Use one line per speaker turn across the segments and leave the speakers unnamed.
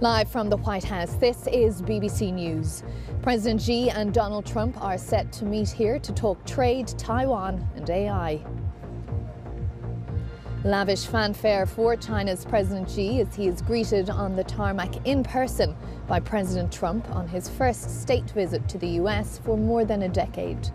Live from the White House, this is BBC News. President Xi and Donald Trump are set to meet here to talk trade, Taiwan and AI. Lavish fanfare for China's President Xi as he is greeted on the tarmac in person by President Trump on his first state visit to the US for more than a decade.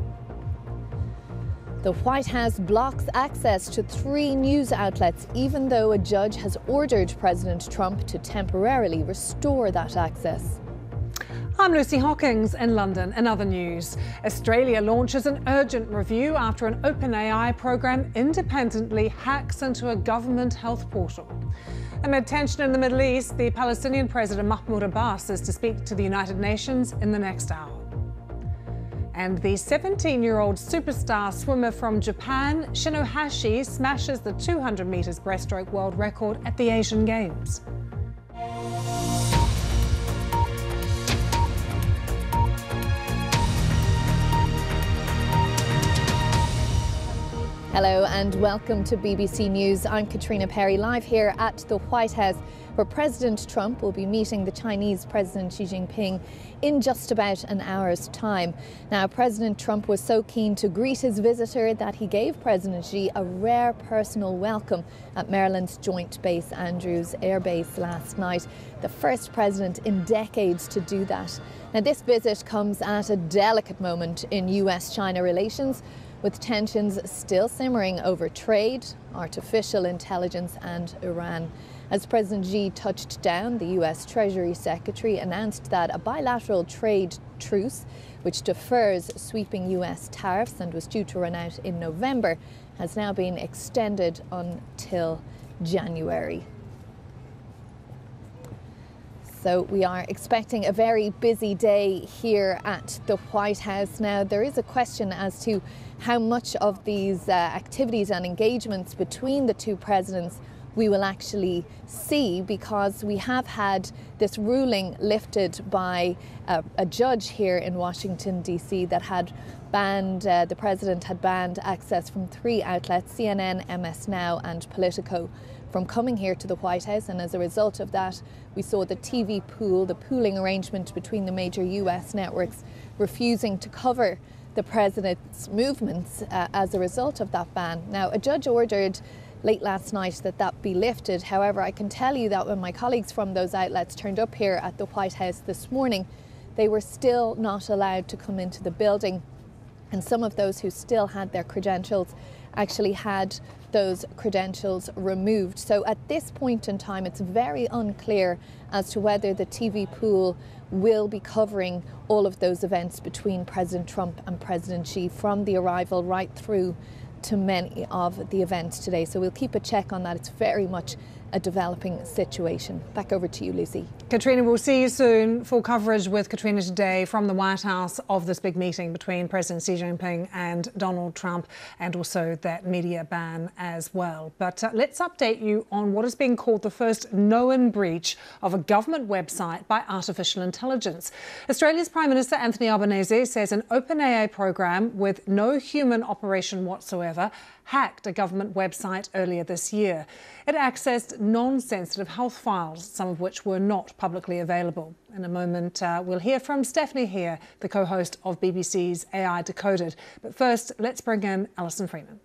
The White House blocks access to 3 news outlets, even though a judge has ordered President Trump to temporarily restore that access.
I'm Lucy Hockings in London. In other news, Australia launches an urgent review after an OpenAI program independently hacks into a government health portal. Amid tension in the Middle East, the Palestinian President Mahmoud Abbas is to speak to the United Nations in the next hour. And the 17-year-old superstar swimmer from Japan, Shinohashi, smashes the 200 metres breaststroke world record at the Asian Games.
Hello and welcome to BBC News. I'm Katrina Perry, live here at the White House, where President Trump will be meeting the Chinese President Xi Jinping in just about an hour's time. Now, President Trump was so keen to greet his visitor that he gave President Xi a rare personal welcome at Maryland's Joint Base Andrews Air Base last night, the first president in decades to do that. Now, this visit comes at a delicate moment in US-China relations, with tensions still simmering over trade, artificial intelligence and Iran. As President Xi touched down, the US Treasury Secretary announced that a bilateral trade truce, which defers sweeping US tariffs and was due to run out in November, has now been extended until January. So we are expecting a very busy day here at the White House. Now, there is a question as to how much of these activities and engagements between the two presidents we will actually see, because we have had this ruling lifted by a judge here in Washington, D.C. that had banned, the president had banned access from 3 outlets, CNN, MS Now and Politico, from coming here to the White House. And as a result of that, we saw the TV pool, the pooling arrangement between the major US networks, refusing to cover the president's movements as a result of that ban. Now, a judge ordered late last night that be lifted. However, I can tell you that when my colleagues from those outlets turned up here at the White House this morning, they were still not allowed to come into the building. And some of those who still had their credentials actually had those credentials removed. So at this point in time, it's very unclear as to whether the TV pool will be covering all of those events between President Trump and President Xi, from the arrival right through to many of the events today. So we'll keep a check on that. It's very much a developing situation. Back over to you, Lucy.
Katrina, we'll see you soon. Full coverage with Katrina today from the White House of this big meeting between President Xi Jinping and Donald Trump, and also that media ban as well. But let's update you on what is being called the first known breach of a government website by artificial intelligence. Australia's Prime Minister Anthony Albanese says an OpenAI program with no human operation whatsoever hacked a government website earlier this year. It accessed non-sensitive health files, some of which were not publicly available. In a moment, we'll hear from Stephanie here, the co-host of BBC's AI Decoded. But first, let's bring in Alison Freeman.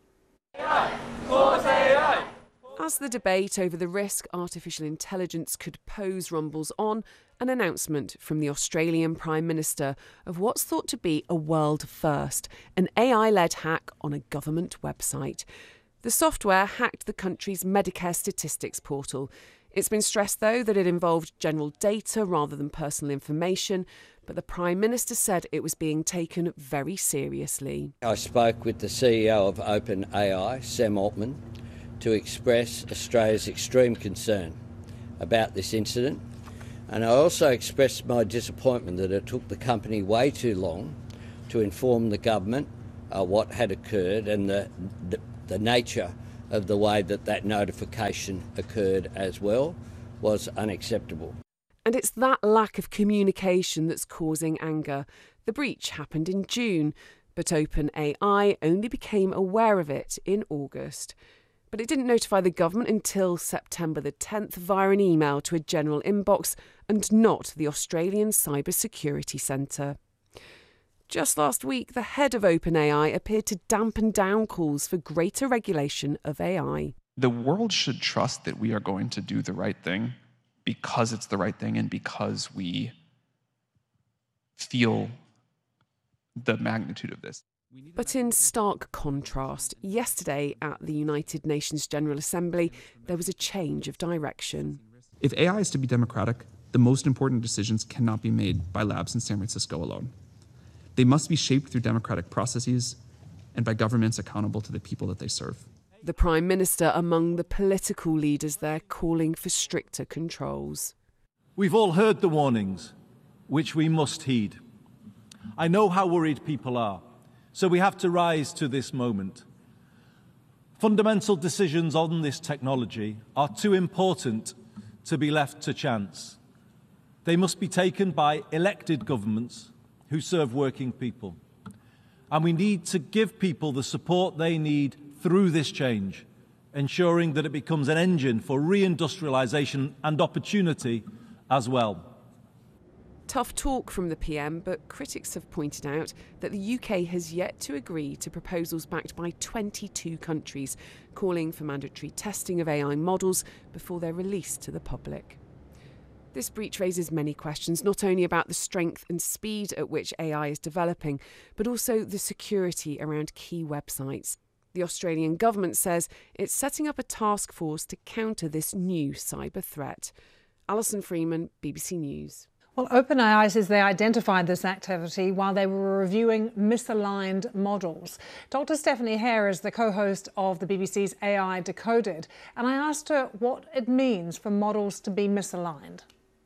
As the debate over the risk artificial intelligence could pose rumbles on, an announcement from the Australian Prime Minister of what's thought to be a world first, an AI-led hack on a government website. The software hacked the country's Medicare statistics portal. It's been stressed, though, that it involved general data rather than personal information, but the Prime Minister said it was being taken very seriously.
I spoke with the CEO of OpenAI, Sam Altman, to express Australia's extreme concern about this incident. And I also expressed my disappointment that it took the company way too long to inform the government what had occurred, and the nature of the way that notification occurred as well was unacceptable.
And it's that lack of communication that's causing anger. The breach happened in June, but OpenAI only became aware of it in August. But it didn't notify the government until September the 10th via an email to a general inbox and not the Australian Cyber Security Centre. Just last week, the head of OpenAI appeared to dampen down calls for greater regulation of AI.
The world should trust that we are going to do the right thing because it's the right thing and because we feel the magnitude of this.
But in stark contrast, yesterday at the United Nations General Assembly, there was a change of direction.
If AI is to be democratic, the most important decisions cannot be made by labs in San Francisco alone. They must be shaped through democratic processes and by governments accountable to the people that they serve.
The Prime Minister among the political leaders there calling for stricter controls.
We've all heard the warnings, which we must heed. I know how worried people are, so we have to rise to this moment. Fundamental decisions on this technology are too important to be left to chance. They must be taken by elected governments who serve working people. And we need to give people the support they need through this change, ensuring that it becomes an engine for reindustrialisation and opportunity as well.
Tough talk from the PM, but critics have pointed out that the UK has yet to agree to proposals backed by 22 countries, calling for mandatory testing of AI models before they're released to the public. This breach raises many questions, not only about the strength and speed at which AI is developing, but also the security around key websites. The Australian government says it's setting up a task force to counter this new cyber threat. Alison Freeman, BBC News.
Well, OpenAI says they identified this activity while they were reviewing misaligned models. Dr. Stephanie Hare is the co-host of the BBC's AI Decoded, and I asked her what it means for models to be misaligned.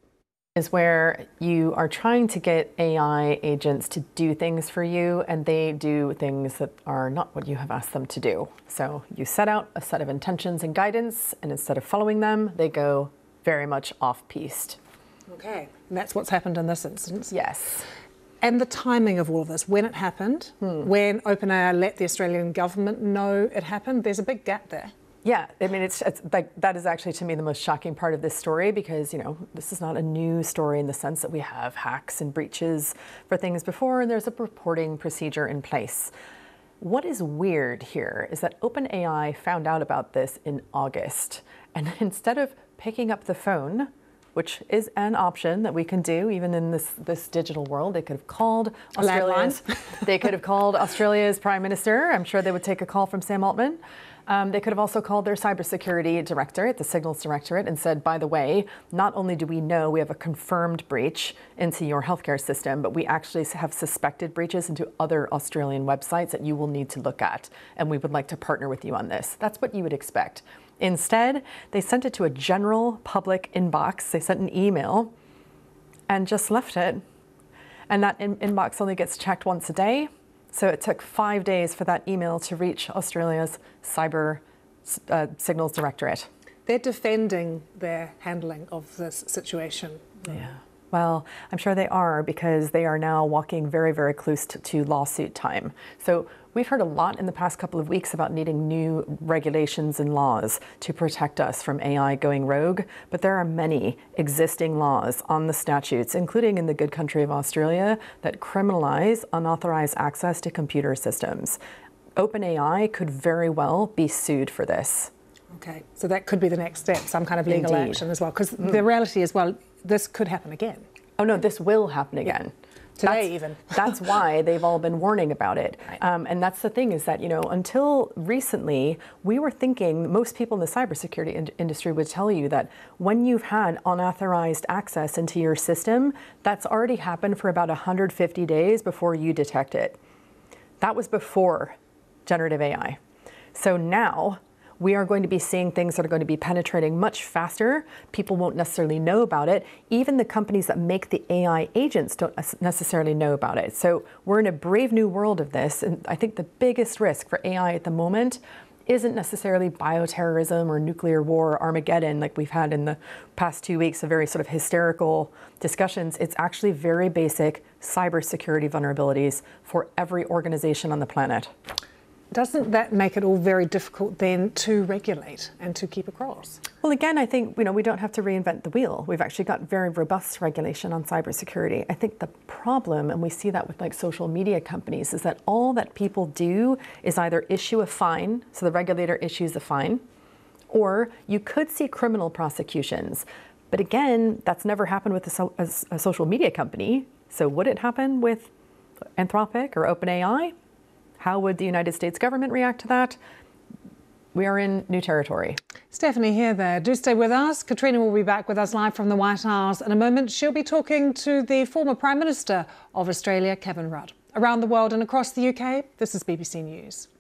Is where you are trying to get AI agents to do things for you and they do things that are not what you have asked them to do. So you set out a set of intentions and guidance, and instead of following them, they go very much off-piste.
Okay, and that's what's happened in this instance.
Yes.
And the timing of all of this, when it happened, when OpenAI let the Australian government know it happened, there's a big gap there.
Yeah, I mean, it's like, that is actually to me the most shocking part of this story, because, you know, this is not a new story in the sense that we have hacks and breaches for things before, and there's a reporting procedure in place. What is weird here is that OpenAI found out about this in August, and instead of picking up the phone, which is an option that we can do even in this digital world, they could have called Australia's Prime Minister. I'm sure they would take a call from Sam Altman. They could have also called their cybersecurity directorate, the Signals Directorate, and said, by the way, not only do we know we have a confirmed breach into your healthcare system, but we actually have suspected breaches into other Australian websites that you will need to look at, and we would like to partner with you on this. That's what you would expect. Instead, they sent it to a general public inbox. They sent an email and just left it. And that inbox only gets checked once a day. So it took 5 days for that email to reach Australia's Cyber Signals Directorate.
They're defending their handling of this situation.
Yeah. Well, I'm sure they are, because they are now walking very, very close to lawsuit time. So we've heard a lot in the past couple of weeks about needing new regulations and laws to protect us from AI going rogue. But there are many existing laws on the statutes, including in the good country of Australia, that criminalize unauthorized access to computer systems. OpenAI could very well be sued for this.
Okay, so that could be the next step, some kind of legal action as well. Because the reality is, well, this could happen again.
Oh no, this will happen again.
Today even.
That's why they've all been warning about it. Right. And that's the thing, is that, you know, until recently, we were thinking, most people in the cybersecurity industry would tell you that when you've had unauthorized access into your system, that's already happened for about 150 days before you detect it. That was before generative AI. So now, we are going to be seeing things that are going to be penetrating much faster. People won't necessarily know about it. Even the companies that make the AI agents don't necessarily know about it. So we're in a brave new world of this. And I think the biggest risk for AI at the moment isn't necessarily bioterrorism or nuclear war or Armageddon, like we've had in the past 2 weeks of very sort of hysterical discussions. It's actually very basic cybersecurity vulnerabilities for every organization on the planet.
doesn't that make it all very difficult then to regulate and to keep across?
Well, again, I think, we don't have to reinvent the wheel. We've actually got very robust regulation on cybersecurity. I think the problem, and we see that with like social media companies, is that all that people do is either issue a fine, so the regulator issues a fine, or you could see criminal prosecutions. But again, that's never happened with a social media company. So would it happen with Anthropic or OpenAI? How would the United States government react to that? We are in new territory.
Stephanie, here there. Do stay with us. Katrina will be back with us live from the White House in a moment. She'll be talking to the former Prime Minister of Australia, Kevin Rudd. Around the world and across the UK, this is BBC News.